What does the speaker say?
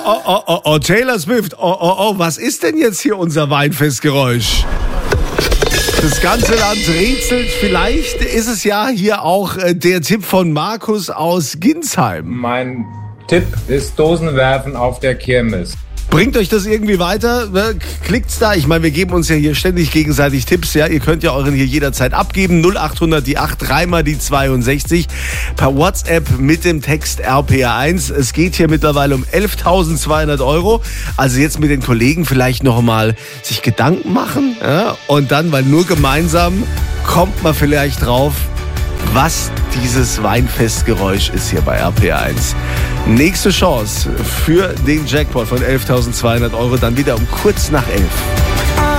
Taylor Swift. Was ist denn jetzt hier unser Weinfestgeräusch? Das ganze Land rätselt. Vielleicht ist es ja hier auch der Tipp von Markus aus Ginsheim. Mein Tipp ist Dosenwerfen auf der Kirmes. Bringt euch das irgendwie weiter? Klickt's da? Ich meine, wir geben uns ja hier ständig gegenseitig Tipps. Ja, ihr könnt ja euren hier jederzeit abgeben. 0800 die 8, dreimal die 62 per WhatsApp mit dem Text RPR1. Es geht hier mittlerweile um 11.200 €. Also jetzt mit den Kollegen vielleicht noch mal sich Gedanken machen. Ja? Und dann, weil nur gemeinsam kommt man vielleicht drauf, was dieses Weinfestgeräusch ist hier bei RPR1. Nächste Chance für den Jackpot von 11.200 €, dann wieder um kurz nach 11.